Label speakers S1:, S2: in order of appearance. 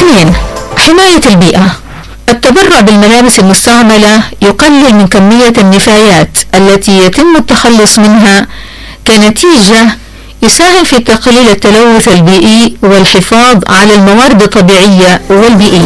S1: 2. حماية البيئة. التبرع بالملابس المستعملة يقلل من كمية النفايات التي يتم التخلص منها، كنتيجة يساهم في تقليل التلوث البيئي والحفاظ على الموارد الطبيعية والبيئية.